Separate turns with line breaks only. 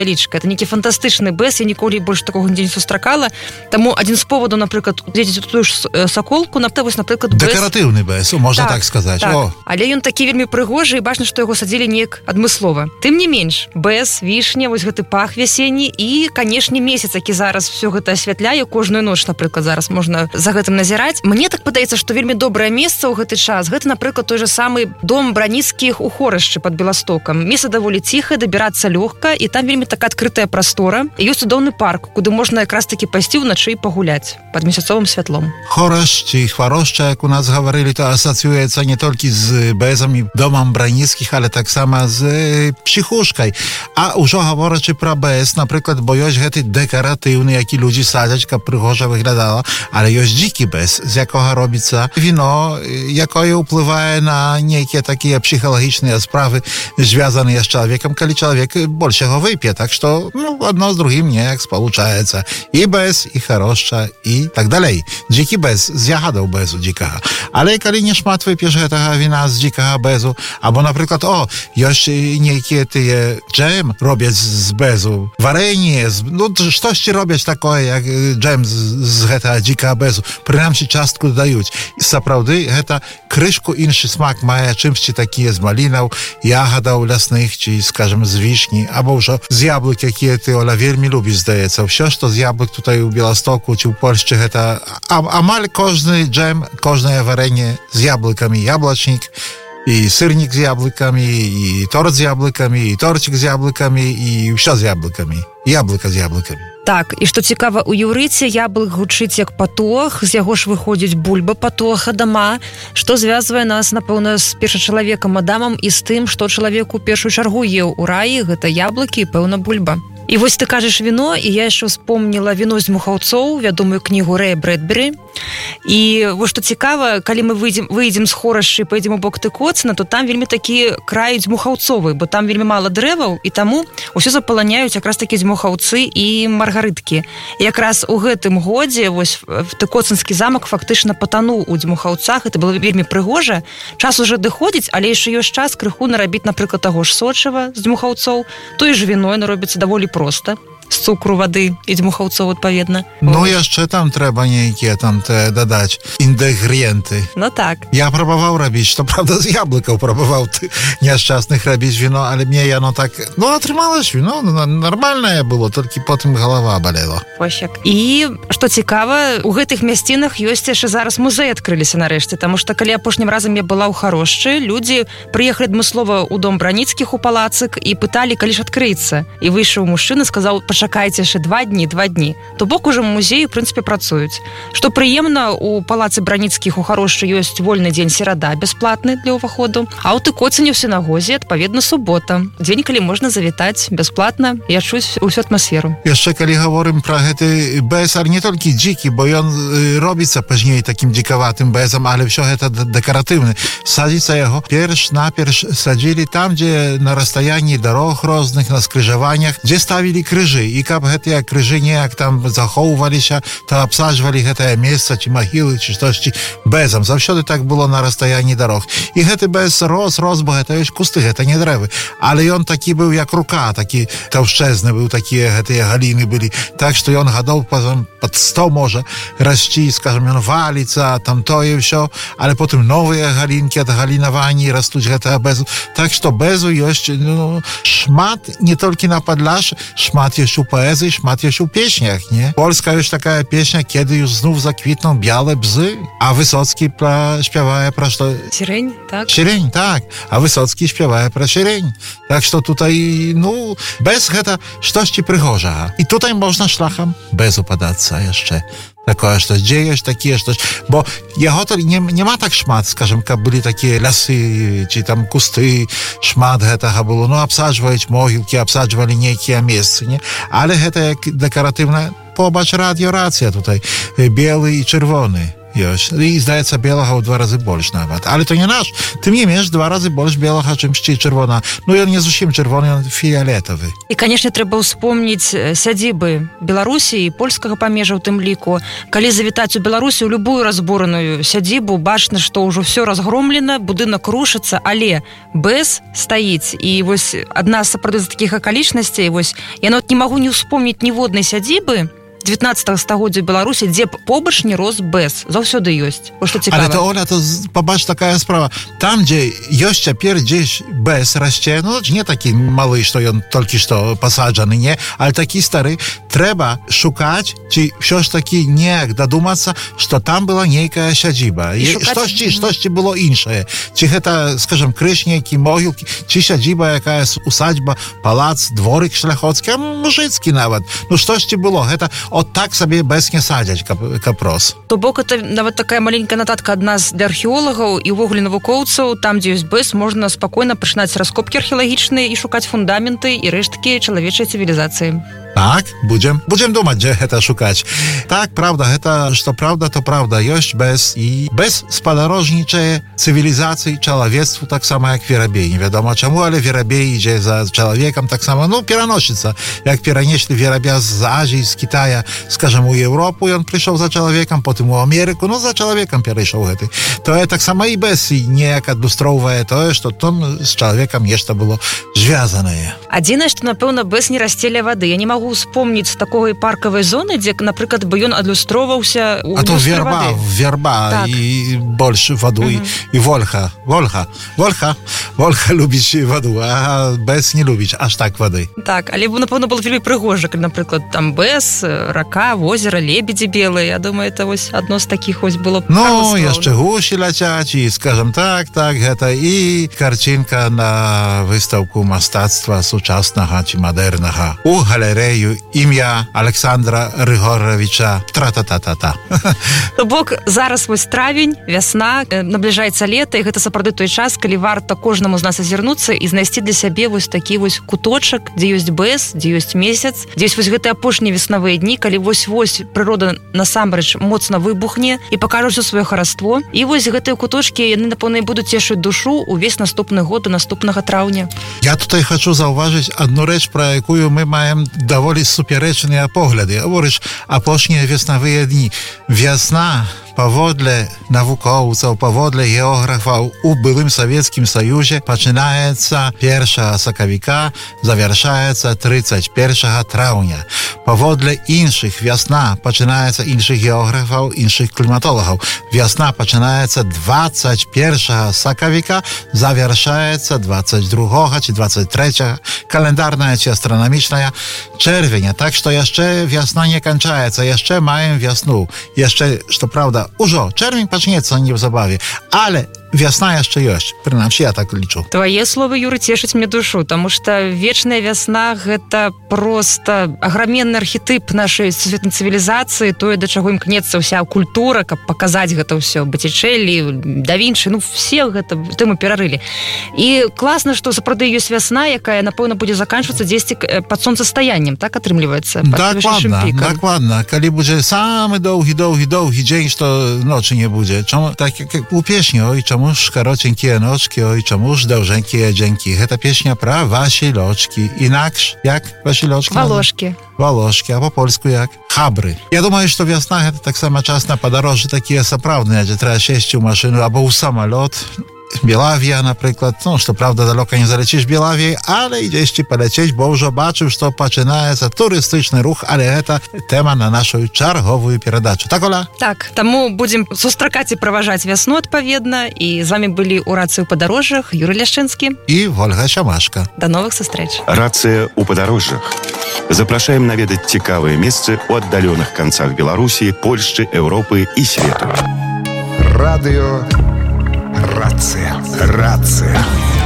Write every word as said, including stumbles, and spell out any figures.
лічка. Это нейкі фантастычны бэз, я ніколі больш такога нідзе не сустракала. Таму адзін з поводаў, напрыклад, глядзець тую ж саколку, вось, напрыклад, бэз.
Дэкаратыўны бэз, можна так, так сказаць.
Так.
О.
Але ён такі вельмі прыгожы, і бачна, што яго садзілі неяк адмыслова. Тым не менш, бэз, вішня, вось гэты пах вясенні і, канешне, месяц, які зараз все гэта асвятляе, кожную ноч, напрыклад, зараз можна за гэтым назіраць. Мне так падаецца, што вельмі добрае месца ў гэты час. Гэта, напрыклад, той же самы дом Браніцкіх у Хорышчы пад Беластокам. Месца даволі ціхае, дабірацца лёгка, і там вельмі такая адкрытая прастора. І ёсць цудоўны парк, куды можна якраз такі пайсці ўначы і пагуляць пад месяцовым святлом.
Хорышч ці Хварошча, як у нас гаварылі, то асацыюецца не толькі з бэзам і домам Браніцкіх, але таксама з псіхушкай. А ўжо гаворачы пра бэз, напрыклад, бо ёсць гэты дэкаратыўны, які людзі садзяць, каб прыгожа выглядала, але ёсць дзікі бэз, з якога робіцца віно, якое ўплывае на нейкія такія псіхалагічныя справы, звязаныя з чалавекам, калі чалавек больш яго вып'е. Так што, ну, адно з другім неяк спалучаецца. І бэз, і Хорышча, і так далей. Дзікі бэз, з ягадаў бэзу дзікага. Але калі не шмат вып'еш гэтага віна з дзікага бэзу, або, напрыклад, о, ёсць нейкія тыя джэм робяць з бэзу, варэнне, ну, штосьці робяць такое, як джэм з, з гэтага дзікага бэзу. Прынамсі частку даюць. І сапраўды, гэта крышку іншы смак мае, чымсьці такія з малінаў, ягадаў лясных, ці, скажем, з вішні, або ўжо з яблык, якія ты, Оля, вельмі любіш, здаецца. Всё, што з яблык tutaj у Беластоку, ці ў Польшчы, гэта амаль кожны джэм, кожнае варэнне з яблыкамі, яблачнік, і сырнік з яблыкамі, і торт з яблыкамі, і торцік з яблыкамі, і ўсё з яблыкамі. Яблыка з яблыкамі.
Так, і што цікава, у іўрыце яблык гучыць як патох, з яго ж выходзіць бульба патоха дама, што звязвае нас, напэўна, з першачалавекам Адамам і з тым, што чалавек у першую чаргу еў у раі, гэта яблыкі і, пэўна, бульба. І вось ты кажаш віно, і я яшчэ вспомніла віно з мухаўцоў, вядомую кнігу Рэя Брэдбері. І вось што цікава, калі мы выйдзем, выйдзем з Хорышчы і пойдзем у бок Тыкоцына, то там вельмі такі краюць мухаўцовы, бо там вельмі мала дрэваў, і таму ўсё запаланяюць якраз такі дзьмухаўцы і маргарыткі. І якраз у гэтым годзе вось Тыкоцынскі замак фактычна патануў у дзьмухаўцах, это было вельмі прыгожа. Час уже дыходзіць, але яшчэ ёсць час крыху нарабіць, напрыклад, таго ж сочыва з дзьмухаўцоў, тое ж віно яно робіцца даволі проста, з цукру, вады і дзьмухаўцоў, адпаведна.
Ну, яшчэ там трэба нейкія там те дадаць інгрэдыенты.
Ну так.
Я прабаваў рабіць, што, правда, з яблыкаў прабаваў ты няшчасных рабіць віно, але мне яно так, ну, атрымалось віно, ну, нармальнае было, толькі потым галава балела.
Пощак. І, што цікава, у гэтых мясцінах ёсць яшчэ зараз музей адкрыліся нарэшце, таму што калі апошнім разам я была ў Хорышчы, людзі прыехалі адмыслова ў дом Браніцкіх у палацык і пыталі, калі ж адкрыецца. І выйшаў мужчына, сказаў, чакайце яшчэ два дні, два дні. То бок ужо музеі, ў прынцыпе, працуюць. Што прыемна, у палацы Браніцкіх у Хорышчы ёсць вольны дзень серада, бясплатны для ўваходу, а ў Тыкоцыне ў сінагозе, адпаведна, субота. Дзень, калі можна завітаць бясплатна і адчуць усю атмасферу.
Яшчэ калі гаворым пра гэты бэз, але не толькі дзікі, бо ён робіцца пазней такім дзікаватым бэзам, але ўсё гэта дэкаратыўны. Садзіцца яго перш-наперш садзілі там, дзе на расстаянні дарог розных, на скрыжаваннях, дзе ставілі крыжы. І каб гэтыя крыжы неяк там захоўваліся, то абсаджвалі гэтае месца, ці магілы, ці штосьці бэзам. Заўсёды так было на расстаянні дарог. І гэты бэз рос, рос, бо гэта ёсць кусты, гэта не дрэвы. Але ён такі быў як рука, такі таўшчэзны быў, такія гэтыя галіны былі. Так што ён гадоў пад сто можа расці, скажем, ён валіцца, там тое ўсё, але потым новыя галінкі ад галінаванні растуць гэтага бэзу. Так што бэзу ёсць, ну, шмат, не толькі на Падляшші, шмат ёсць у поэзji, szmat jest u pieśniach, nie? Polska już taka pieśnia, kiedy już znów zakwitną białe bzy, a Wysocki pra, śpiewa pra što...
Sireń, tak?
Sireń, tak. A Wysocki śpiewa pra sireń. Tak, że tutaj, no, bez heta, sztości przychorza. I tutaj można szlachem bez upadаться jeszcze. Такое штось, дзееш такія штось, бо яго не, не ма так шмат, скажем, каб былі такія лясы, ці там кусты, шмат гэтага было, ну, абсаджваюць могілкі, абсаджвалі нейкія месцы, не? Але гэта як дэкаратыўна, побач радіорацыя tutaj, белы і чырвоны. ёсць. І, здаецца, белага ў два разы больш нават. Але то не наш. Тым не менш, два разы больш белага, чымсьці чырвона. Ну, ён не зусім чырвоны, ён фіялетавы.
І, канешне, трэба ўспомніць сядзібы Беларусі і польскага памежа ў тым ліку. Калі завітаць у Беларусі ў любую разбораную сядзібу, бачна, што ўжо все разгромлена, будынак рушыцца, але БЭС стаіць. І вось адна з сапраўды з такіх акалічнасцей, вось я нават не магу не ўспомніць ніводнай сядзібы дзевятнаццатага стагоддзя Беларусі, дзе б побач не рос БЭС. Заўсёды ёсць. О, што цікава.
Але то, Оля, то побач такая справа. Там, дзе ёсць цяпер дзесь БЭС расце, ну, не такі малы, што ён толькі што пасаджаны, не, але такі стары, трэба шукаць, ці ўсё ж такі неяк дадумацца, што там была нейкая сядзіба. Штосьці, штосьці было іншае. Ці гэта, скажем, крыж нейкі, могілкі, ці сядзіба якая усадьба, палац, дворык шляхоцкі, а мужыцкі нават. Ну, штосьці было. Гэта от так сабе БЭС не садзяць, каб, каб рос.
То бок, это нават такая маленькая нататка ад нас для археолагаў і ўвогуле навукоўцаў. Там, дзе ёсць БЭС, можна спакойна пачынаць раскопкі археалагічныя і шукаць фундаменты і рэшткі чалавечай цывілізацыі.
Так, будзем, будзем думаць, дзе гэта шукаць. Так, правда, гэта, што правда, то правда, ёсць БЭС, і БЭС спадарожнічае цывілізацыі, чалавецтву, таксама як Верабей. Невядома чаму, але Верабей ідзе за чалавекам таксама, ну, пераносіцца. Як перанеслі Верабя з Азіі, з Китая, скажем, у Европу, ён прыйшоў за чалавекам, потым у Амерыку, ну, за чалавекам перайшоў гэты. Тое таксама і БЭС неяк адлюстроўвае тое, што там з чалавекам нешта было звязанае.
Адзінае, што, напэўна, БЭС не расце ля вады. Я не магу успомніць такой паркавай зоны, дзе, напрыклад, бы ён адлюстроўваўся ў
А то верба, верба, так. І больш ваду, uh-huh. і, і вольха, вольха, вольха, вольха любіць ваду, а БЭС не любіць аж так вады.
Так, але, напэўна, было вельмі прыгожа, калі, напрыклад, там БЭС, рака, возера, лебедзі белыя. Я думаю, это вось адно з такіх вось было.
Ну, яшчэ гусі ляцяць, і, скажем так, так, гэта і карцінка на выстаўку мастацтва сучаснага ці мадэрнага у галерэі імя Александра Рыгоровича. Тра-та-та-та-та.
То бок, зараз вось травень, вясна, набліжаецца лета, і гэта сапраўды той час, калі варта кожнаму з нас азірнуцца і знайсці для сябе вось такі вось куточак, дзе ёсць БЭС, дзе ёсць месяц, дзе ёсць вось гэтыя апошнія веснавыя дні, калі вось-вось прырода насамрэч моцна выбухне і пакажа ўсё сваё хараство. І вось гэтыя куточкі, яны, напэўна, будуць цешыць душу увесь наступны год до наступнага траўня.
Я tutaj хочу заўважыць адну рэч, пра якую мы маем даволі супярэчныя погляды. Гаворыш, апошнія веснавыя дні. Вясна, паводле навукоўцаў, паводле географаў у былым Савецкім Саюзе пачынаецца першага сакавіка, завяршаецца трыццаць першага траўня. Паводле іншых вясна пачынаецца іншых географаў, іншых кліматолагаў. Вясна пачынаецца дваццаць першага сакавіка, завяршаецца дваццаць другога ці дваццаць трэцяга, календарная ці астранамічная чэрвеня. Так што яшчэ вясна не канчаецца, яшчэ маем вясну. Яшчэ, што правда, ўжо чэрвень пачнецца неўзабаве, але вясна яшчэ ёсць. Прынамсі, я так лічу.
Твае словы, Юры, цешаць мне душу, таму што вечная вясна — гэта проста аграменны архетып нашай сусветнай цывілізацыі, тое, да чаго імкнецца ўся культура, каб паказаць гэта ўсё. Боттичеллі, да Вінчы, ну, все гэта тэму перарылі. І класна, што сапраўды ёсць вясна, якая, напэўна, будзе заканчвацца дзесьці пад сонцастаяннем, так атрымліваецца?
Дакладна, дакладна. Калі будзе самы доўгі-доўгі-доўгі дзень, што ночы не будзе. Чаму, так як у песні, ой, чаму ж каротенькія ночкі, ой, чаму ж даўжэнькія дзенькі. Гэта песня пра васілёчкі. Інакш, як васілёчкі?
Валошкі.
Валошкі, а по-польску як? Хабры. Я думаю, што вясна гэта таксама час на падарожжы такія сапраўдныя, дзе трэба сесці ў машыну або ў самалёт. Белавія, напрыклад, ну, што правда, далёка не залечыш Белавіяй, але ідзесьці паляцець, бо ўжо бачыў, што пачынаецца турыстычны рух, але гэта тэма на нашу чарговую перадачу. Так, Оля?
Так, таму будзем сустракаць і праважаць вясну адпаведна, і з вамі былі ў рацыі ў падарожжах Юрый Ляшчынскі
і Вольга Сямашка.
Да новых сустрэч.
Рацыя ў падарожжах. Запрашаем наведаць цікавыя месцы ў аддаленых канцах Беларусі, Польшчы, Еўропы і свету.
Радыё Рацыя. Рацыя.